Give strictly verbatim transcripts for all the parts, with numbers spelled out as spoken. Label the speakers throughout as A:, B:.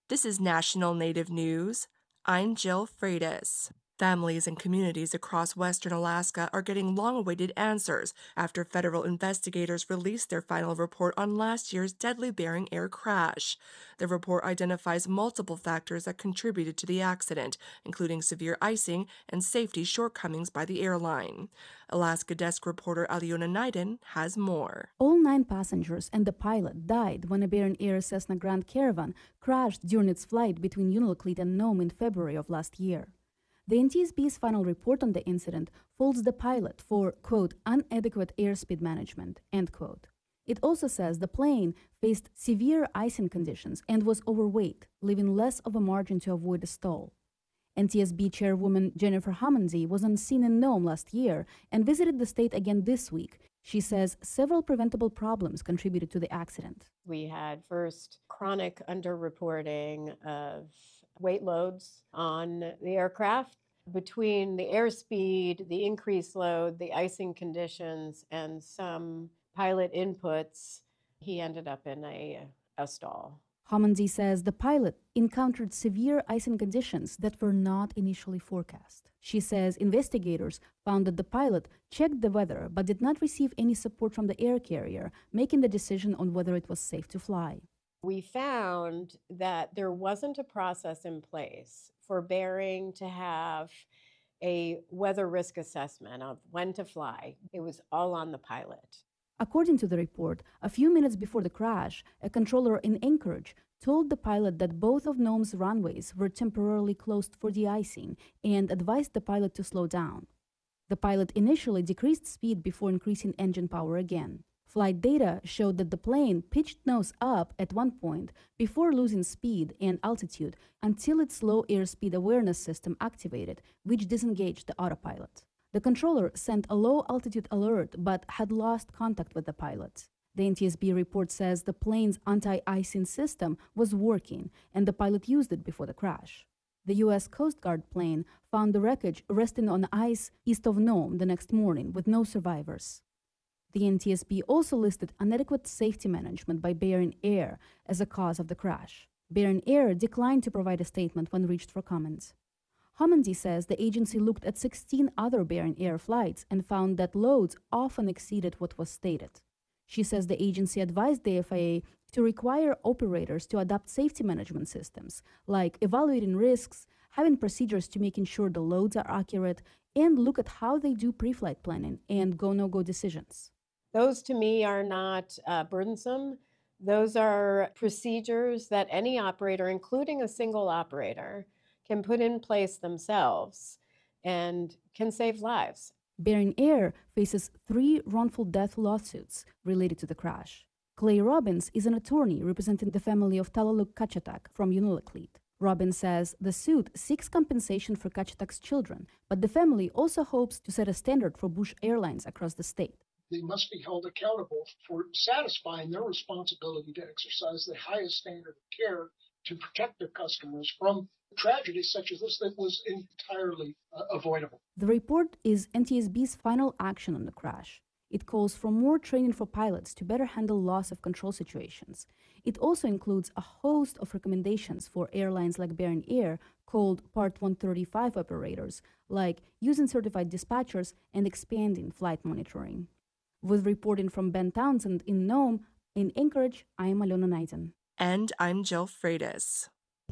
A: This is National Native News. I'm Jill Freitas. Families and communities across western Alaska are getting long awaited answers after federal investigators released their final report on last year's deadly Bering Air crash. The report identifies multiple factors that contributed to the accident, including severe icing and safety shortcomings by the airline. Alaska Desk reporter Aliona Naiden has more.
B: All nine passengers and the pilot died when a Bering Air Cessna Grand Caravan crashed during its flight between Unalakleet and Nome in February of last year. The N T S B's final report on the incident faults the pilot for, quote, inadequate airspeed management, end quote. It also says the plane faced severe icing conditions and was overweight, leaving less of a margin to avoid a stall. N T S B chairwoman Jennifer Homendy was on scene in Nome last year and visited the state again this week. She says several preventable problems contributed to the accident.
C: We had first chronic underreporting of weight loads on the aircraft. Between the airspeed, the increased load, the icing conditions, and some pilot inputs, he ended up in a, a stall.
B: Homendy says the pilot encountered severe icing conditions that were not initially forecast. She says investigators found that the pilot checked the weather but did not receive any support from the air carrier, making the decision on whether it was safe to fly.
C: We found that there wasn't a process in place for Bering to have a weather risk assessment of when to fly. It was all on the pilot.
B: According to the report, a few minutes before the crash, a controller in Anchorage told the pilot that both of Nome's runways were temporarily closed for de-icing and advised the pilot to slow down. The pilot initially decreased speed before increasing engine power again. Flight data showed that the plane pitched nose up at one point before losing speed and altitude until its low airspeed awareness system activated, which disengaged the autopilot. The controller sent a low-altitude alert but had lost contact with the pilot. The N T S B report says the plane's anti-icing system was working and the pilot used it before the crash. The U S Coast Guard plane found the wreckage resting on ice east of Nome the next morning with no survivors. The N T S B also listed inadequate safety management by Bering Air as a cause of the crash. Bering Air declined to provide a statement when reached for comment. Homendy says the agency looked at sixteen other Bering Air flights and found that loads often exceeded what was stated. She says the agency advised the F A A to require operators to adopt safety management systems, like evaluating risks, having procedures to making sure the loads are accurate, and look at how they do pre-flight planning and go-no-go decisions.
C: Those to me are not uh, burdensome. Those are procedures that any operator, including a single operator, can put in place themselves and can save lives.
B: Bering Air faces three wrongful death lawsuits related to the crash. Clay Robbins is an attorney representing the family of Talaluk Kachatak from Unalakleet. Robbins says the suit seeks compensation for Kachatak's children, but the family also hopes to set a standard for Bush Airlines across the state.
D: They must be held accountable for satisfying their responsibility to exercise the highest standard of care to protect their customers from tragedies such as this that was entirely uh, avoidable.
B: The report is N T S B's final action on the crash. It calls for more training for pilots to better handle loss of control situations. It also includes a host of recommendations for airlines like Bering Air, called Part one thirty-five operators, like using certified dispatchers and expanding flight monitoring. With reporting from Ben Townsend in Nome, in Anchorage, I am Aliona Naiden.
A: And I'm Jill Freitas.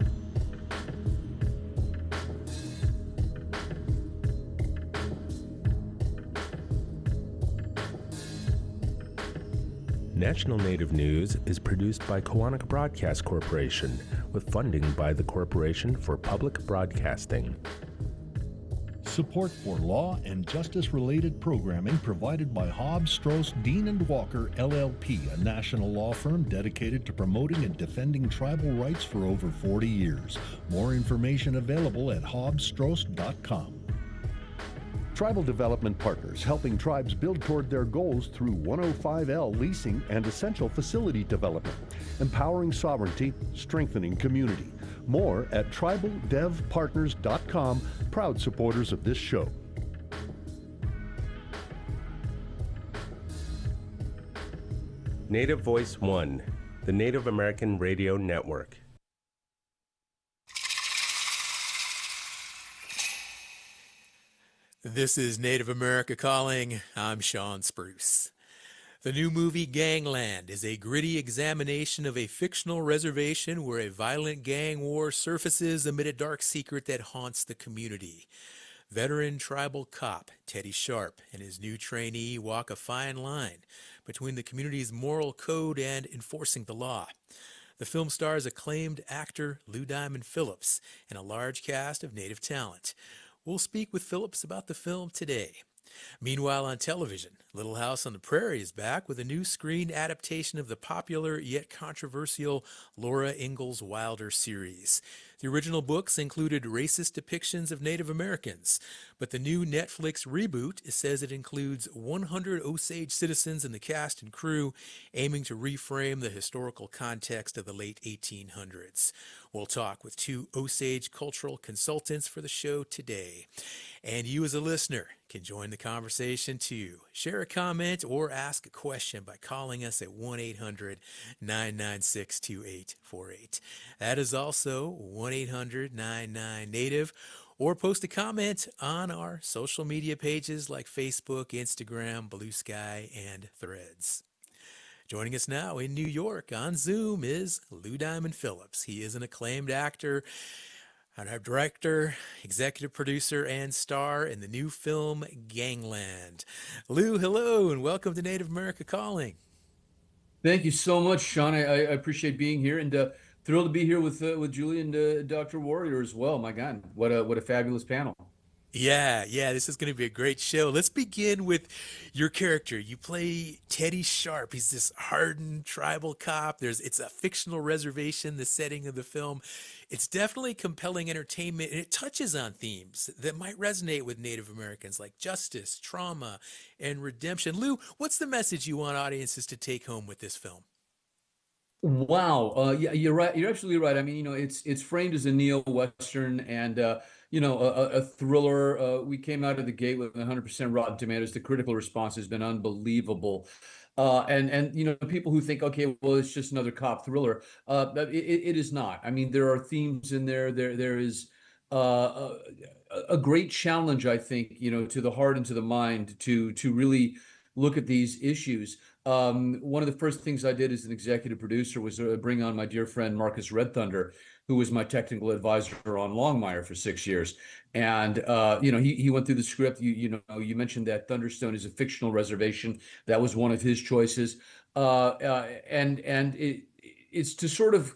E: National Native News is produced by Koahnic Broadcast Corporation with funding by the Corporation for Public Broadcasting.
F: Support for law and justice-related programming provided by Hobbs, Strauss, Dean and Walker, L L P, a national law firm dedicated to promoting and defending tribal rights for over forty years. More information available at hobbs strauss dot com.
G: Tribal Development Partners, helping tribes build toward their goals through one oh five L leasing and essential facility development, empowering sovereignty, strengthening community. More at tribal dev partners dot com, proud supporters of this show.
E: Native Voice One, the Native American Radio Network.
H: This is Native America Calling. I'm Sean Spruce. The new movie Gangland is a gritty examination of a fictional reservation where a violent gang war surfaces amid a dark secret that haunts the community. Veteran tribal cop Teddy Sharp and his new trainee walk a fine line between the community's moral code and enforcing the law. The film stars acclaimed actor Lou Diamond Phillips and a large cast of native talent. We'll speak with Phillips about the film today. Meanwhile, on television, Little House on the Prairie is back with a new screen adaptation of the popular yet controversial Laura Ingalls Wilder series. The original books included racist depictions of Native Americans, but the new Netflix reboot says it includes one hundred Osage citizens in the cast and crew, aiming to reframe the historical context of the late eighteen hundreds. We'll talk with two Osage cultural consultants for the show today. And you as a listener can join the conversation too. Share a comment or ask a question by calling us at one eight hundred nine nine six two eight four eight. That is also one eight hundred nine nine native, or post a comment on our social media pages like Facebook, Instagram, Blue Sky, and Threads. Joining us now in New York on Zoom is Lou Diamond Phillips. He is an acclaimed actor, our director, executive producer, and star in the new film Gangland. Lou, hello, and welcome to Native America Calling.
I: Thank you so much, Sean. I, I appreciate being here, and uh, thrilled to be here with uh, with Julie and uh, Doctor Warrior as well. My God, what a what a fabulous panel!
H: Yeah, yeah, this is going to be a great show. Let's begin with your character. You play Teddy Sharp. He's this hardened tribal cop. There's it's a fictional reservation, the setting of the film. It's definitely compelling entertainment, and it touches on themes that might resonate with Native Americans like justice, trauma, and redemption. Lou, what's the message you want audiences to take home with this film?
I: Wow, uh, yeah, you're right. You're absolutely right. I mean, you know, it's it's framed as a neo-Western and uh, you know, a, a thriller. Uh, we came out of the gate with one hundred percent Rotten Tomatoes. The critical response has been unbelievable. Uh, and and you know, people who think, okay, well, it's just another cop thriller. Uh, it, it is not. I mean, there are themes in there. There there is uh, a, a great challenge, I think, you know, to the heart and to the mind to to really look at these issues. Um, one of the first things I did as an executive producer was uh, bring on my dear friend Marcus Red Thunder, who was my technical advisor on Longmire for six years. And uh, you know, he he went through the script. You you know, you mentioned that Thunderstone is a fictional reservation. That was one of his choices. Uh, uh, and and it, it's to sort of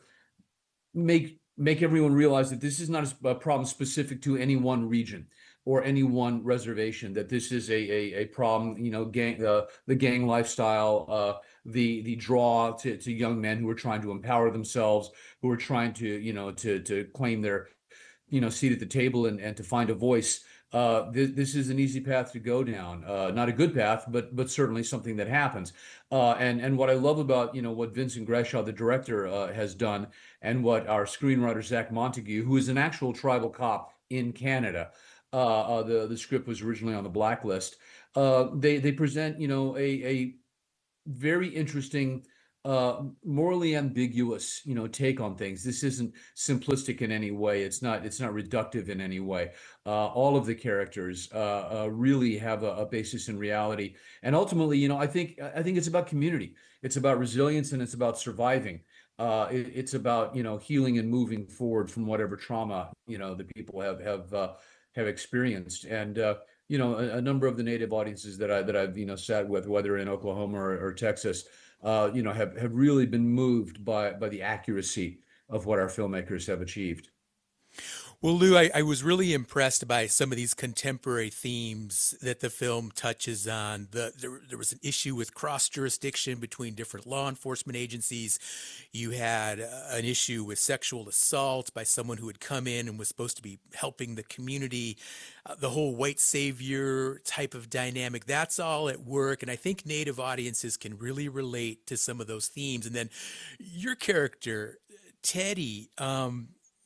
I: make make everyone realize that this is not a problem specific to any one region or any one reservation, that this is a a, a problem, you know, gang, uh, the gang lifestyle, uh, the the draw to, to young men who are trying to empower themselves, who are trying to, you know, to to claim their, you know, seat at the table and, and to find a voice. Uh, this, this is an easy path to go down. Uh, not a good path, but but certainly something that happens. Uh, and and what I love about, you know, what Vincent Greshaw, the director, uh, has done, and what our screenwriter Zach Montague, who is an actual tribal cop in Canada, Uh, uh, the the script was originally on the blacklist. Uh, they they present, you know, a a very interesting, uh, morally ambiguous, you know, take on things. This isn't simplistic in any way. It's not it's not reductive in any way. Uh, all of the characters uh, uh, really have a, a basis in reality, and ultimately, you know, I think I think it's about community. It's about resilience, and it's about surviving. Uh, it, it's about, you know, healing and moving forward from whatever trauma, you know, the people have have. Uh, have experienced. And uh, you know, a, a number of the native audiences that I that I've, you know, sat with, whether in Oklahoma or, or Texas, uh, you know, have have really been moved by by the accuracy of what our filmmakers have achieved.
H: Well, Lou, I, I was really impressed by some of these contemporary themes that the film touches on. The, there, there was an issue with cross-jurisdiction between different law enforcement agencies. You had uh, an issue with sexual assault by someone who had come in and was supposed to be helping the community. Uh, the whole white savior type of dynamic, that's all at work. And I think Native audiences can really relate to some of those themes. And then your character, Teddy, um,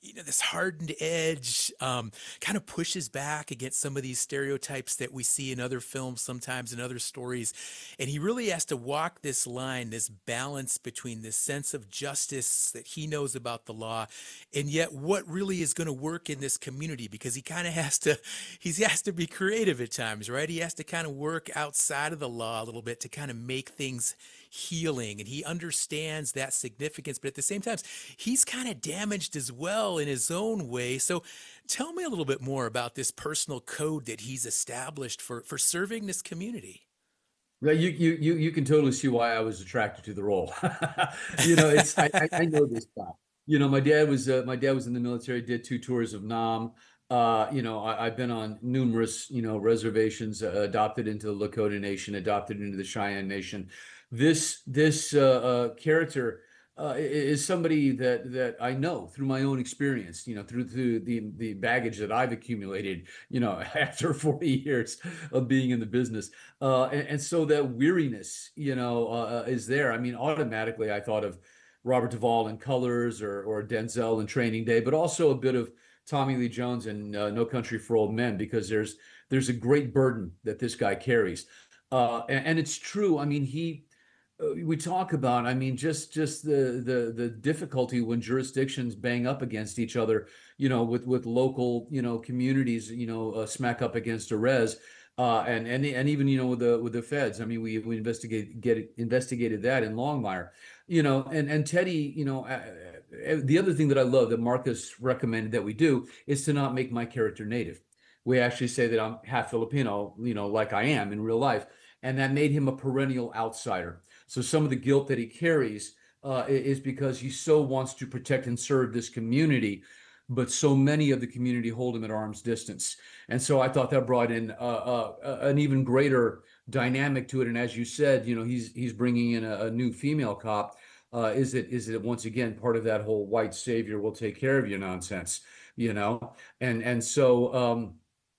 H: you know, this hardened edge, um, kind of pushes back against some of these stereotypes that we see in other films, sometimes in other stories. And he really has to walk this line, this balance between this sense of justice that he knows about the law, and yet what really is going to work in this community, because he kind of has to, he has to be creative at times, right? He has to kind of work outside of the law a little bit to kind of make things healing, and he understands that significance, but at the same time he's kind of damaged as well in his own way. So tell me a little bit more about this personal code that he's established for for serving this community.
I: Well, you you you you can totally see why I was attracted to the role. You know, it's I, I I know this guy. You know, my dad was uh, my dad was in the military, did two tours of Nam. Uh, you know, I, I've been on numerous, you know, reservations, uh, adopted into the Lakota Nation, adopted into the Cheyenne Nation. This this uh, uh, character uh, is somebody that that I know through my own experience. You know, through through the the baggage that I've accumulated. You know, after forty years of being in the business, uh, and, and so that weariness, you know, uh, is there. I mean, automatically I thought of Robert Duvall in Colors, or or Denzel in Training Day, but also a bit of Tommy Lee Jones in uh, No Country for Old Men, because there's there's a great burden that this guy carries, uh, and, and it's true. I mean, he uh, we talk about, I mean, just just the the the difficulty when jurisdictions bang up against each other, you know, with with local, you know, communities, you know, uh, smack up against a res. Uh, and and and even, you know, with the with the feds. I mean, we we investigate get investigated that in Longmire, you know, and and Teddy, you know, uh, the other thing that I love that Marcus recommended that we do is to not make my character native. We actually say that I'm half Filipino, you know, like I am in real life, and that made him a perennial outsider. So some of the guilt that he carries uh, is because he so wants to protect and serve this community, but so many of the community hold him at arm's distance. And so I thought that brought in uh, uh, an even greater dynamic to it. And as you said, you know, he's he's bringing in a, a new female cop. Uh, is it is it once again part of that whole white savior will take care of you nonsense, you know? And and so um,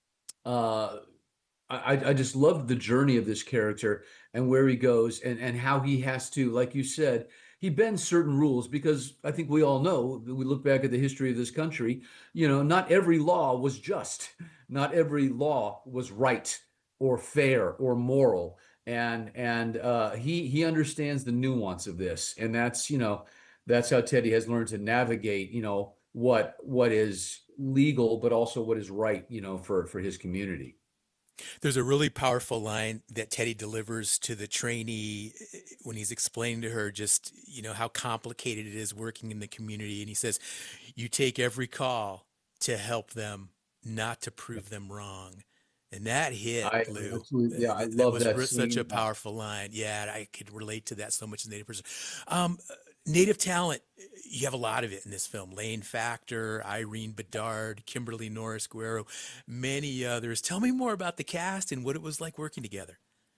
I: uh, I I just love the journey of this character and where he goes, and and how he has to, like you said, he bends certain rules, because I think we all know, we look back at the history of this country, you know, not every law was just, not every law was right or fair or moral. And and uh, he he understands the nuance of this, and that's, you know, that's how Teddy has learned to navigate, you know, what what is legal, but also what is right, you know, for for his community.
H: There's a really powerful line that Teddy delivers to the trainee eh, when he's explaining to her just, you know, how complicated it is working in the community. And he says, "You take every call to help them, not to prove them wrong." And that hit,
I: I
H: Lou.
I: absolutely, yeah, I
H: That
I: love
H: was
I: that
H: re- such a
I: scene.
H: powerful line. Yeah, I could relate to that so much as a native person. Um, native talent, you have a lot of it in this film. Lane Factor, Irene Bedard, Kimberly Norris Guerrero, many others. Tell me more about the cast and what it was like working together.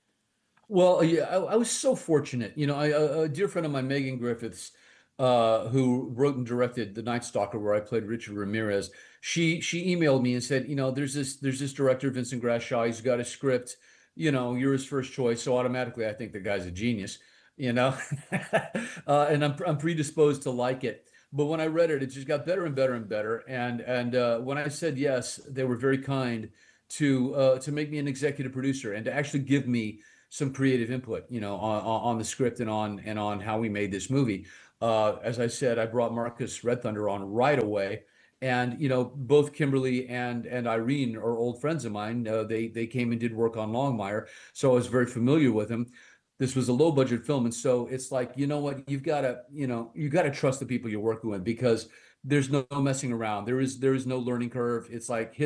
I: Well, yeah, I, I was so fortunate. You know, I, a, a dear friend of mine, Megan Griffiths, uh, who wrote and directed The Night Stalker, where I played Richard Ramirez. She she emailed me and said, you know, there's this there's this director, Vincent Grashaw. He's got a script. You know, you're his first choice. So automatically, I think the guy's a genius. You know, uh, and I'm I'm predisposed to like it. But when I read it, it just got better and better and better. And and uh, when I said yes, they were very kind to uh, to make me an executive producer and to actually give me some creative input, you know, on, on the script and on and on how we made this movie. Uh, as I said, I brought Marcus Red Thunder on right away, and you know, both Kimberly and and Irene are old friends of mine. Uh, they they came and did work on Longmire, so I was very familiar with him. This was a low budget film, and so it's like, you know what, you've got to, you know, you got to trust the people you're working with, because there's no messing around. There is there is no learning curve. It's like hit